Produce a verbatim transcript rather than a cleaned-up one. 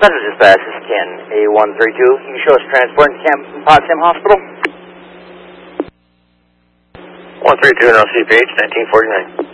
Federal Dispatch, this is Ken, A one thirty-two. Can you show us transport to Camp Potsdam Hospital? one thirty-two, and I'll see page nineteen forty-nine.